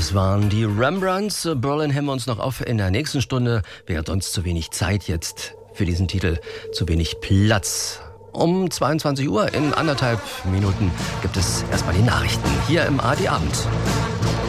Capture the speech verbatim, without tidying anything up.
Das waren die Rembrandts. Berlin haben wir uns noch auf in der nächsten Stunde. Während uns zu wenig Zeit jetzt für diesen Titel, zu wenig Platz. Um zweiundzwanzig Uhr in anderthalb Minuten gibt es erstmal die Nachrichten hier im A R D Abend.